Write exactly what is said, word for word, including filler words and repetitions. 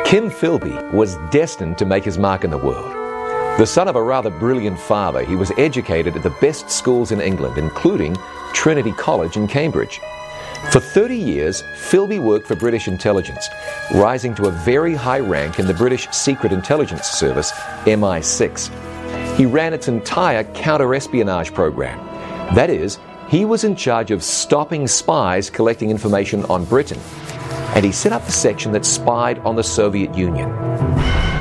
Kim Philby was destined to make his mark in the world. The son of a rather brilliant father, he was educated at the best schools in England, including Trinity College in Cambridge. For thirty years, Philby worked for British intelligence, rising to a very high rank in the British Secret Intelligence Service, M I six. He ran its entire counter-espionage program. That is, he was in charge of stopping spies collecting information on Britain, and he set up the section that spied on the Soviet Union.